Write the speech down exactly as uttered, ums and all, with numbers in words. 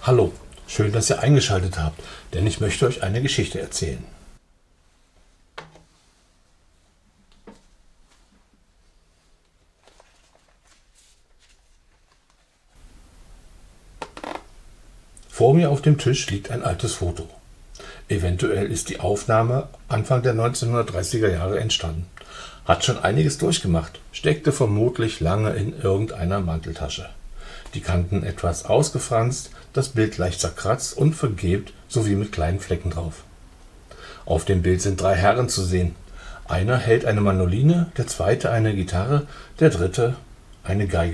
Hallo, schön, dass ihr eingeschaltet habt, denn ich möchte euch eine Geschichte erzählen. Vor mir auf dem Tisch liegt ein altes Foto. Eventuell ist die Aufnahme Anfang der neunzehnhundertdreißiger Jahre entstanden. Hat schon einiges durchgemacht, steckte vermutlich lange in irgendeiner Manteltasche. Die Kanten etwas ausgefranst, das Bild leicht zerkratzt und vergilbt sowie mit kleinen Flecken drauf. Auf dem Bild sind drei Herren zu sehen. Einer hält eine Mandoline, der zweite eine Gitarre, der dritte eine Geige.